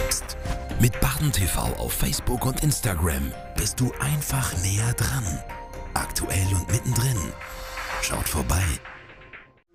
selbst. Mit Baden TV auf Facebook und Instagram bist du einfach näher dran. Aktuell und mittendrin. Schaut vorbei.